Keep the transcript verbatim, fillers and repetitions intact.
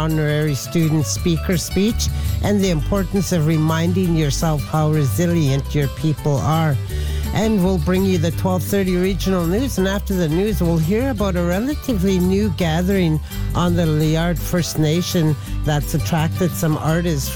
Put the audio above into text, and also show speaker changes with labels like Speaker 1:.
Speaker 1: honorary student speaker speech and the importance of reminding yourself how resilient your people are. And we'll bring you the twelve thirty regional news, and after the news we'll hear about a relatively new gathering on the Liard First Nation that's attracted some artists